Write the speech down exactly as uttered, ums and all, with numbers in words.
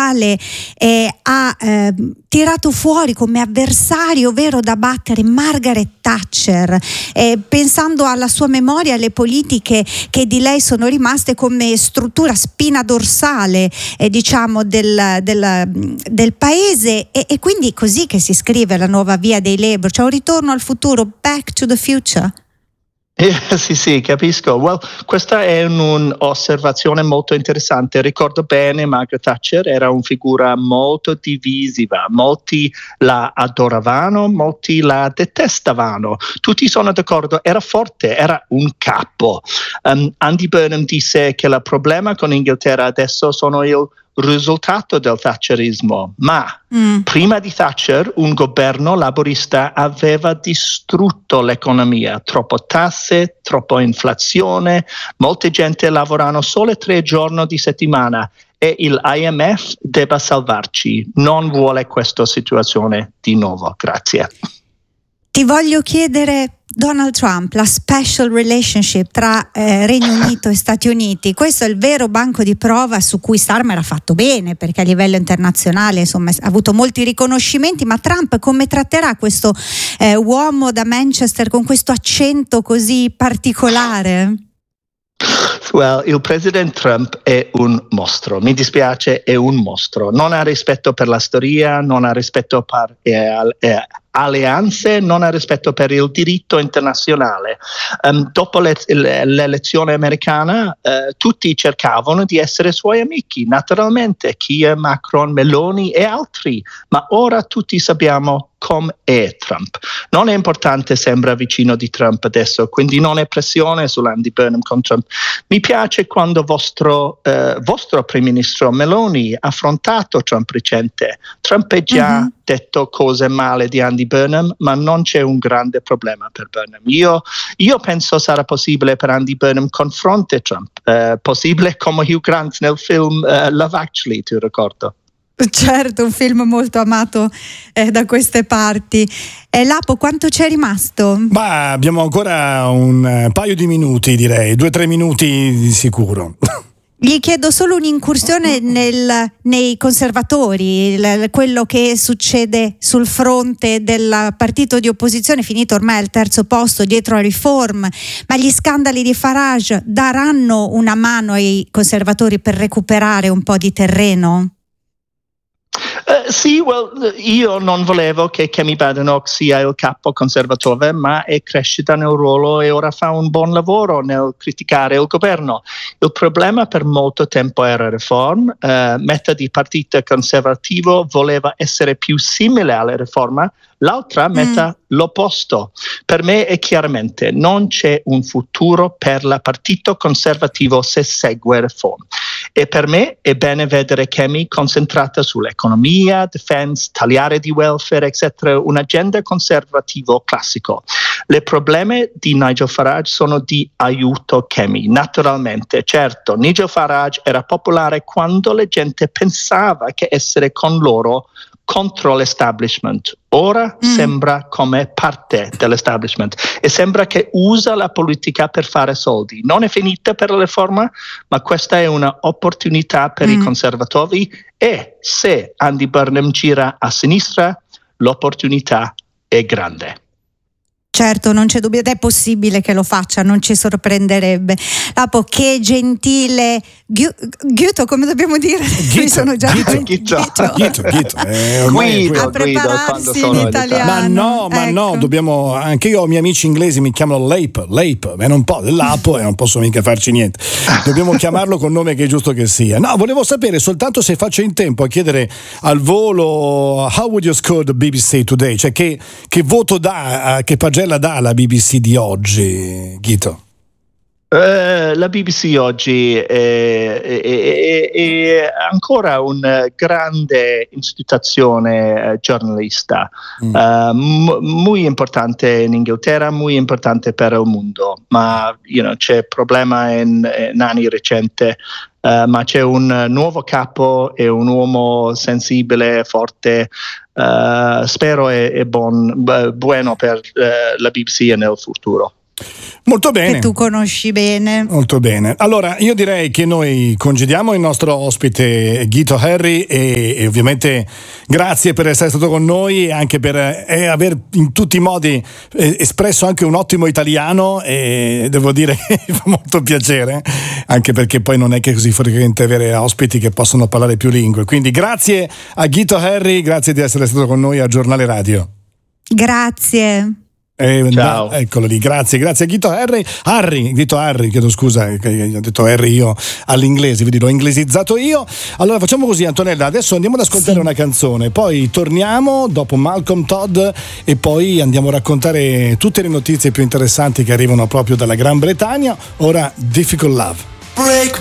quale eh, ha eh, tirato fuori come avversario vero da battere Margaret Thatcher, eh, pensando alla sua memoria, alle politiche che di lei sono rimaste come struttura, spina dorsale eh, diciamo del, del, del paese, e, e quindi così che si scrive la nuova via dei Labour, cioè un ritorno al futuro, back to the future. Eh, sì, sì, capisco. Well, questa è un'osservazione molto interessante. Ricordo bene, Margaret Thatcher era una figura molto divisiva. Molti la adoravano, molti la detestavano. Tutti sono d'accordo, era forte, era un capo. Um, Andy Burnham disse che il problema con Inghilterra adesso sono il risultato del thatcherismo, ma mm. prima di Thatcher un governo laburista aveva distrutto l'economia, troppo tasse, troppa inflazione, molta gente lavorano solo tre giorni di settimana e il I M F deve salvarci, non vuole questa situazione di nuovo, grazie. Ti voglio chiedere, Donald Trump, la special relationship tra eh, Regno Unito e Stati Uniti, questo è il vero banco di prova su cui Starmer ha fatto bene, perché a livello internazionale insomma ha avuto molti riconoscimenti, ma Trump come tratterà questo eh, uomo da Manchester con questo accento così particolare? Well, il presidente Trump è un mostro, mi dispiace, è un mostro, non ha rispetto per la storia, non ha rispetto per eh, eh, alleanze, non ha rispetto per il diritto internazionale. Um, dopo le, le, l'elezione americana uh, tutti cercavano di essere suoi amici, naturalmente, Keir, Macron, Meloni e altri, ma ora tutti sappiamo come è Trump. Non è importante, sembra vicino di Trump adesso, quindi non è pressione sull'Andy Burnham con Trump. Mi piace quando vostro, uh, vostro primo ministro Meloni ha affrontato Trump recente. Trump ha già mm-hmm. detto cose male di Andy Burnham, ma non c'è un grande problema per Burnham. Io, io penso sarà possibile per Andy Burnham confrontare Trump, eh, possibile come Hugh Grant nel film uh, Love Actually, ti ricordo. Certo, un film molto amato eh, da queste parti. E Lapo, quanto c'è rimasto? Bah, abbiamo ancora un paio di minuti, direi, due o tre minuti di sicuro. Gli chiedo solo un'incursione nel, nei conservatori, il, quello che succede sul fronte del partito di opposizione, finito ormai al terzo posto dietro a Reform, ma gli scandali di Farage daranno una mano ai conservatori per recuperare un po' di terreno? Uh, sì, well, io non volevo che Kemi Badenoch sia il capo conservatore, ma è cresciuta nel ruolo e ora fa un buon lavoro nel criticare il governo. Il problema per molto tempo era Reform, uh, metà di partito conservativo voleva essere più simile alla riforma, l'altra metà mm. l'opposto. Per me è chiaramente non c'è un futuro per il partito conservativo se segue Reform. E per me è bene vedere Kemi concentrata sull'economia, defense, tagliare di welfare, eccetera, un'agenda conservativo classico. Le problemi di Nigel Farage sono di aiuto Kemi, naturalmente. Certo, Nigel Farage era popolare quando la gente pensava che essere con loro contro l'establishment. Ora mm. sembra come parte dell'establishment e sembra che usa la politica per fare soldi. Non è finita per la riforma, ma questa è un'opportunità per mm. i conservatori e se Andy Burnham gira a sinistra, l'opportunità è grande. Certo, non c'è dubbio, ed è possibile che lo faccia, non ci sorprenderebbe. Lapo, che gentile Guido, come dobbiamo dire? Ghito, sono già Ghito, Ghito, Ghito, Ghito. Eh, Guido, a prepararsi in italiano. Ma no, ma ecco. no, dobbiamo, anche io ho miei amici inglesi mi chiamano Lape, Lape, ma non po' dell'Apo e non posso mica farci niente. Dobbiamo chiamarlo col nome che è giusto che sia. No, volevo sapere soltanto se faccio in tempo a chiedere al volo how would you score the B B C today? Cioè che, che voto dà, che pagella dà la B B C di oggi, Ghito? Uh, la B B C oggi è, è, è, è ancora una grande istituzione uh, giornalista, mm. uh, m- molto importante in Inghilterra, molto importante per il mondo, ma you know, c'è problema in, in anni recenti. Uh, ma c'è un nuovo capo e un uomo sensibile, forte, uh, spero è, è buon, b- buono per uh, la B B C nel futuro. Molto bene. Che tu conosci bene. Molto bene. Allora, io direi che noi congediamo il nostro ospite Guito Harry e, e ovviamente grazie per essere stato con noi e anche per eh, aver in tutti i modi eh, espresso anche un ottimo italiano, e devo dire che mi fa molto piacere, anche perché poi non è che è così frequente avere ospiti che possono parlare più lingue. Quindi grazie a Guito Harry, grazie di essere stato con noi a Giornale Radio. Grazie. Eh, Ciao. Da, eccolo lì, grazie, grazie a Guito Harry. Harry, Guito Harry, chiedo scusa, ho detto Harry io all'inglese, quindi l'ho inglesizzato io. Allora facciamo così, Antonella, adesso andiamo ad ascoltare sì. una canzone, poi torniamo dopo Malcolm Todd e poi andiamo a raccontare tutte le notizie più interessanti che arrivano proprio dalla Gran Bretagna. Ora Difficult Love. Break